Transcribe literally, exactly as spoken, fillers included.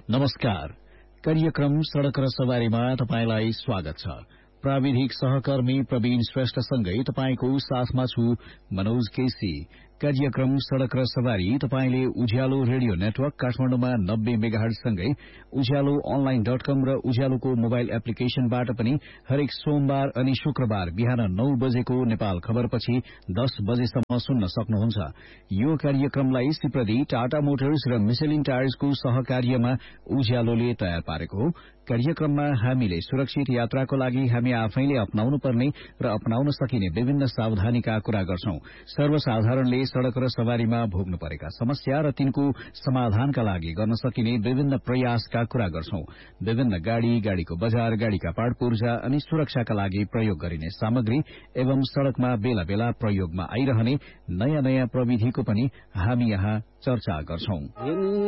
नमस्कार। कार्यक्रम सड़क र सवारीमा तपाईंलाई स्वागत छ। प्राविधिक सहकर्मी प्रवीण श्रेष्ठसँगै तपाईंको साथमा छु मनोज केसी। कार्यक्रम सड़क र सवारी तपाईंले उज्यालो रेडियो नेटवर्क काठमाडौँमा नब्बे मेगाहर्ज सँगै उज्यालो अनलाइन डट कम र उज्यालोको मोबाइल एप्लिकेशनबाट पनि हरेक सोमबार अनि शुक्रबार बिहान नौ बजेको नेपाल खबरपछि दस बजेसम्म सुन्न सक्नुहुन्छ। यो कार्यक्रमलाई सिप्रदी टाटा मोटर्स र मिशेलिन टायर्सको सहकार्यमा उज्यालोले तयार पारेको हो। कार्यक्रममा हामीले सुरक्षित यात्राको लागि हामी आफैले अपनाउनु पर्ने र अपनाउन सकिने विभिन्न सावधानीका कुरा गर्छौं। सर्वसाधारणले सड़क र सवारीमा भोग्नु परेका समस्या र तिनको समाधानका लागि गर्न सकिने विभिन्न प्रयासका कुरा गर्छौं। विभिन्न गाड़ी, गाड़ीको बजार, गाड़ीका पार्ट पूर्जा अनि सुरक्षाका लागि प्रयोग गरिने सामग्री एवं सड़कमा बेला बेला प्रयोगमा आइरहने नयाँ नयाँ प्रविधिको पनि हामी यहाँ चर्चा गर्छौं।